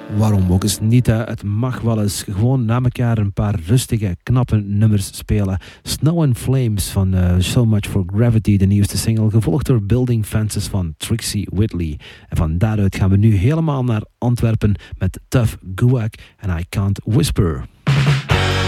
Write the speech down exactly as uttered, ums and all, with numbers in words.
Waarom ook eens niet, hè? Het mag wel eens gewoon na elkaar een paar rustige, knappe nummers spelen. Snow and Flames van uh, So Much for Gravity, de nieuwste single, gevolgd door Building Fences van Trixie Whitley. En van daaruit gaan we nu helemaal naar Antwerpen met Tough Guac en I Can't Whisper.